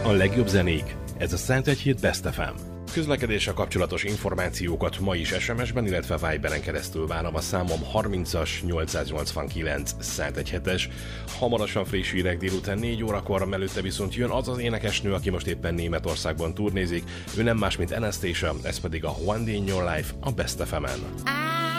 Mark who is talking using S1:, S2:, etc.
S1: A legjobb zenék. Ez a 101.7 Best FM. Közlekedéssel kapcsolatos információkat ma is SMS-ben, illetve Viberen keresztül várom a számom 30-as 889 117-es. Hamarosan friss hírek délután 4 órakor, előtte viszont jön az az énekesnő, aki most éppen Németországban turnézik. Ő nem más, mint Anastasia, ez pedig a One Day in Your Life a Best FM-en.